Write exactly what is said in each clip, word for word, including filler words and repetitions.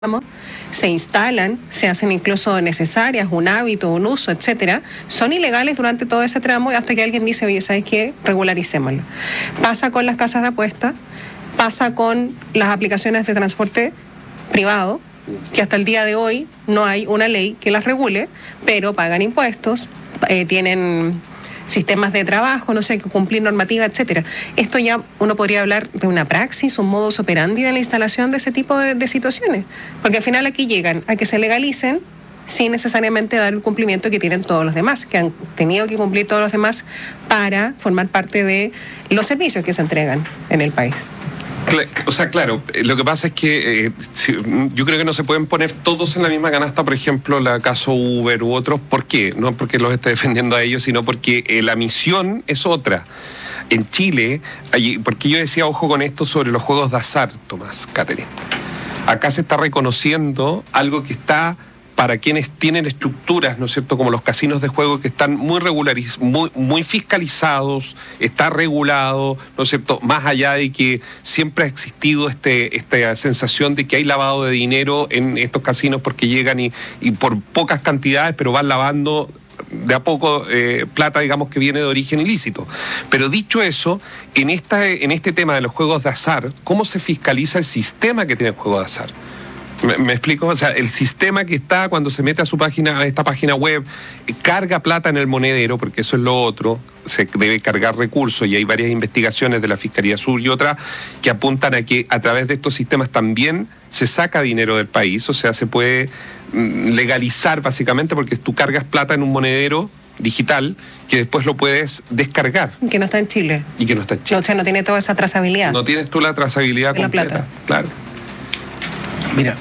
se instalan, se hacen incluso necesarias, un hábito, un uso, etcétera, son ilegales durante todo ese tramo hasta que alguien dice, oye, ¿sabes qué? Regularicémoslo. Pasa con las casas de apuestas, pasa con las aplicaciones de transporte privado, que hasta el día de hoy no hay una ley que las regule, pero pagan impuestos, eh, tienen sistemas de trabajo, no sé, que cumplir normativa, etcétera. Esto ya uno podría hablar de una praxis, un modus operandi de la instalación de ese tipo de, de situaciones, porque al final aquí llegan a que se legalicen sin necesariamente dar el cumplimiento que tienen todos los demás, que han tenido que cumplir todos los demás para formar parte de los servicios que se entregan en el país. O sea, claro, lo que pasa es que eh, yo creo que no se pueden poner todos en la misma canasta, por ejemplo, el caso Uber u otros. ¿Por qué? No porque los esté defendiendo a ellos, sino porque eh, la misión es otra. En Chile, hay, porque yo decía, ojo con esto sobre los juegos de azar, Tomás, Catherine. Acá se está reconociendo algo que está para quienes tienen estructuras, ¿no es cierto?, como los casinos de juego que están muy regularizados, muy, muy fiscalizados, está regulado, ¿no es cierto?, más allá de que siempre ha existido este, esta sensación de que hay lavado de dinero en estos casinos porque llegan y, y por pocas cantidades, pero van lavando de a poco eh, plata, digamos, que viene de origen ilícito. Pero dicho eso, en, esta, en este tema de los juegos de azar, ¿cómo se fiscaliza el sistema que tiene el juego de azar? ¿Me, me explico? O sea, el sistema que está cuando se mete a su página, a esta página web, carga plata en el monedero, porque eso es lo otro, se debe cargar recursos y hay varias investigaciones de la Fiscalía Sur y otras que apuntan a que a través de estos sistemas también se saca dinero del país, o sea, se puede legalizar básicamente porque tú cargas plata en un monedero digital que después lo puedes descargar. Que no está en Chile. Y que no está en Chile. No, o sea, no tiene toda esa trazabilidad. No tienes tú la trazabilidad de completa. La plata. Claro. Mira,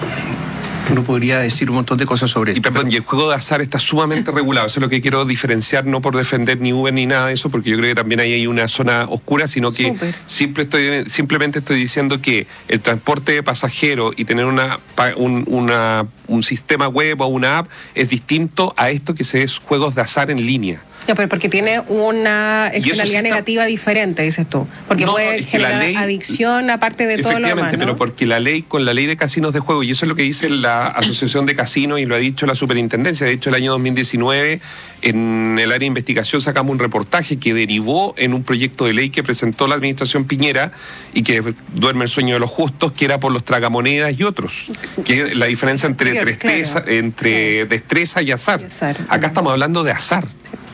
uno podría decir un montón de cosas sobre y esto. Perdón, y el juego de azar está sumamente regulado. Eso es lo que quiero diferenciar, no por defender ni Uber ni nada de eso, porque yo creo que también ahí hay una zona oscura, sino que simple estoy, simplemente estoy diciendo que el transporte de pasajeros y tener una, un, una, un sistema web o una app es distinto a esto que se es juegos de azar en línea. Ya, pero porque tiene una externalidad sí está... negativa diferente, dices tú. Porque no, puede generar ley, adicción aparte de todo lo demás, ¿no? Efectivamente, pero porque la ley, con la ley de casinos de juego, y eso es lo que dice la Asociación de Casinos y lo ha dicho la Superintendencia. De hecho, el año dos mil diecinueve, en el área de investigación, sacamos un reportaje que derivó en un proyecto de ley que presentó la administración Piñera y que duerme el sueño de los justos, que era por los tragamonedas y otros. Que es la diferencia entre, claro, destreza, claro. entre sí. destreza y azar. y azar. Acá estamos hablando de azar.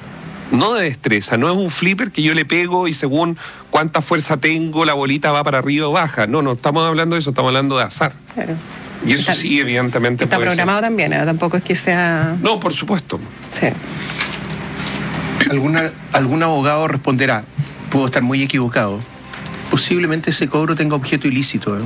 No de destreza, no es un flipper que yo le pego y según cuánta fuerza tengo la bolita va para arriba o baja. No, no estamos hablando de eso, estamos hablando de azar. Claro. Y eso está, sí, evidentemente está puede programado ser. también, ¿eh? Tampoco es que sea... No, por supuesto. Sí. Alguna, algún abogado responderá, puedo estar muy equivocado, posiblemente ese cobro tenga objeto ilícito, ¿eh?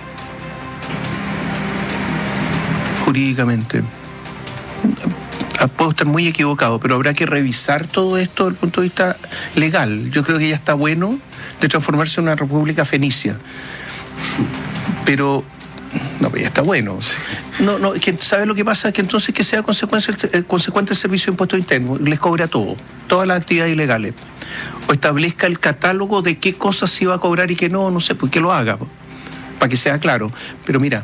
Jurídicamente. Puedo estar muy equivocado, pero habrá que revisar todo esto desde el punto de vista legal. Yo creo que ya está bueno de transformarse en una república fenicia. Pero, no, ya está bueno. No, no, es que, ¿sabes lo que pasa? Es que entonces que sea consecuencia, eh, consecuente el Servicio de Impuestos Internos, les cobra todo, todas las actividades ilegales. O establezca el catálogo de qué cosas se va a cobrar y qué no, no sé, pues que lo haga, para que sea claro. Pero mira,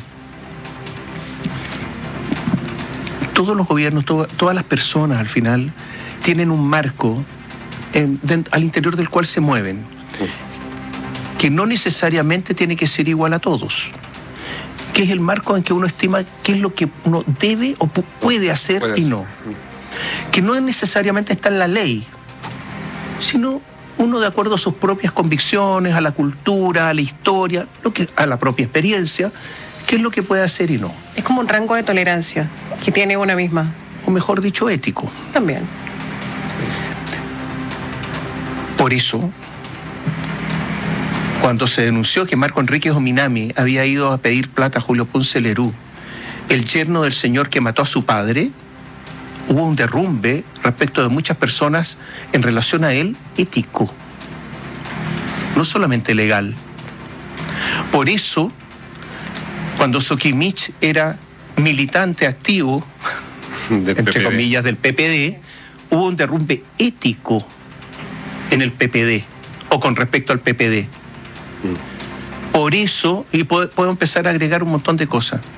todos los gobiernos, to- todas las personas al final tienen un marco eh, de, al interior del cual se mueven, que no necesariamente tiene que ser igual a todos, que es el marco en que uno estima qué es lo que uno debe o pu- puede hacer puede y hacer. no. Que no necesariamente está en la ley, sino uno de acuerdo a sus propias convicciones, a la cultura, a la historia, lo que, a la propia experiencia, qué es lo que puede hacer y no. Es como un rango de tolerancia que tiene una misma. O mejor dicho, ético. También. Por eso, cuando se denunció que Marco Enríquez Ominami había ido a pedir plata a Julio Ponce Lerú, el yerno del señor que mató a su padre, hubo un derrumbe respecto de muchas personas en relación a él ético, no solamente legal. Por eso, cuando Sokimich era militante activo, Del entre P P D. comillas, del P P D, hubo un derrumbe ético en el P P D, o con respecto al P P D. Mm. Por eso, y puedo, puedo empezar a agregar un montón de cosas.